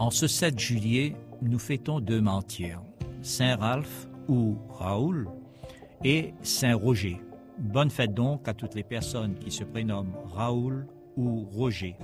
En ce 7 juillet, nous fêtons 2 martyrs, Saint Ralph ou Raoul et Saint Roger. Bonne fête donc à toutes les personnes qui se prénomment Raoul ou Roger.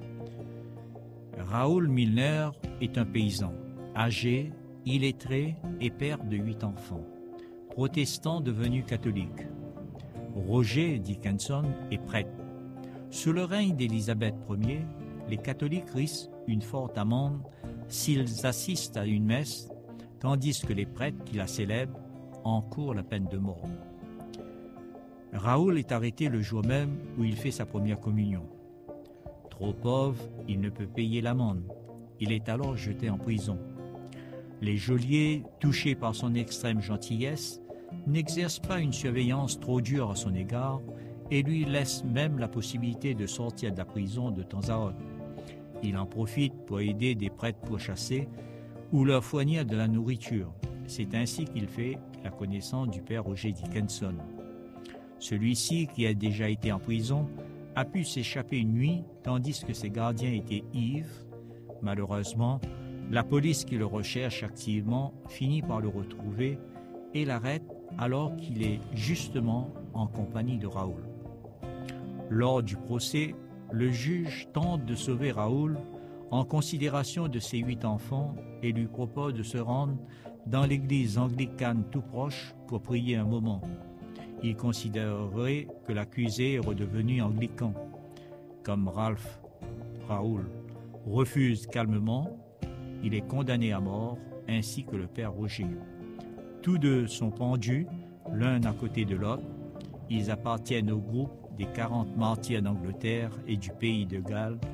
Raoul Milner est un paysan, âgé, illettré et père de 8 enfants, protestant devenu catholique. Roger Dickinson est prêtre. Sous le règne d'Élisabeth Ier, les catholiques risquent une forte amende s'ils assistent à une messe, tandis que les prêtres qui la célèbrent encourent la peine de mort. Raoul est arrêté le jour même où il fait sa première communion. Trop pauvre, il ne peut payer l'amende. Il est alors jeté en prison. Les geôliers, touchés par son extrême gentillesse, n'exercent pas une surveillance trop dure à son égard et lui laissent même la possibilité de sortir de la prison de temps à autre. Il en profite pour aider des prêtres pourchassés ou leur fournir de la nourriture. C'est ainsi qu'il fait la connaissance du père Roger Dickinson. Celui-ci, qui a déjà été en prison, a pu s'échapper une nuit tandis que ses gardiens étaient ivres. Malheureusement, la police qui le recherche activement finit par le retrouver et l'arrête alors qu'il est justement en compagnie de Raoul. Lors du procès, le juge tente de sauver Raoul en considération de ses 8 enfants et lui propose de se rendre dans l'église anglicane tout proche pour prier un moment. Il considérerait que l'accusé est redevenu anglican. Comme Raoul refuse calmement, il est condamné à mort, ainsi que le père Roger. Tous deux sont pendus, l'un à côté de l'autre. Ils appartiennent au groupe des 40 martyrs d'Angleterre et du pays de Galles